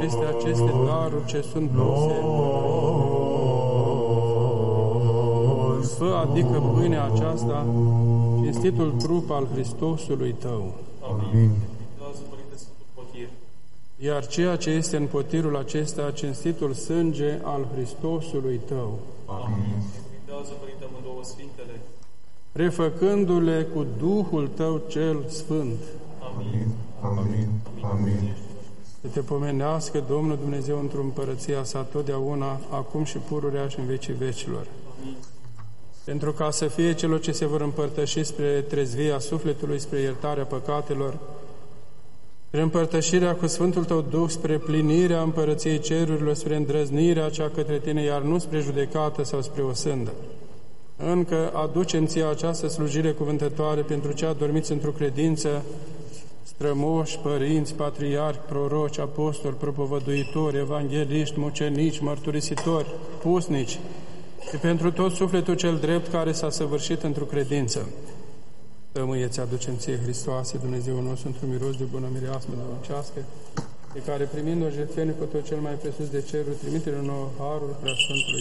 peste aceste daruri ce sunt puse. Fă, adică pâinea aceasta, cinstitul trup al Hristosului Tău. Amin. Iar ceea ce este în potirul acesta, cinstitul sânge al Hristosului Tău. Amin. Prefăcându-le cu Duhul Tău cel Sfânt. Amin. Amin. Amin. Să te pomenească Domnul Dumnezeu într-o împărăția sa totdeauna, acum și pururea și în vecii vecilor. Amin. Pentru ca să fie celor ce se vor împărtăși spre trezvia sufletului, spre iertarea păcatelor, spre împărtășirea cu Sfântul Tău Duh, spre plinirea împărăției cerurilor, spre îndrăznirea cea către Tine, iar nu spre judecată sau spre o sândă. Încă aducem Ție această slujire cuvântătoare pentru cei adormiți într-o credință, strămoși, părinți, patriarhi, proroci, apostoli, propovăduitori, evangeliști, mucenici, mărturisitori, pusnici, și pentru tot sufletul cel drept care s-a săvârșit într-o credință. Tămâie-ți aducem Ție, Hristoase, Dumnezeul nostru, într-un miros de bună mireasmă domnicească, pe care, primind o jertfenie cu tot cel mai presus de ceruri, trimite-ne nouă harul Preasfântului